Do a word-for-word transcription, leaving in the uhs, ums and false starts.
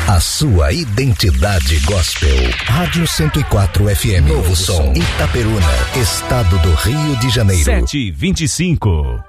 A sua identidade gospel. Rádio cento e quatro F M. Novo som. Itaperuna, estado do Rio de Janeiro. sete e vinte e cinco.